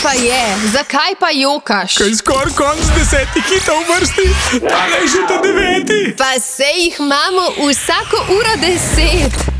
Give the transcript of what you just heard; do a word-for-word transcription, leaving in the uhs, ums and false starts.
pa je? Zakaj pa jokaš? Kaj skoraj konc desetih hitov v vrsti? Tale je že ta deveti. Pa sej jih imamo vsako uro deset.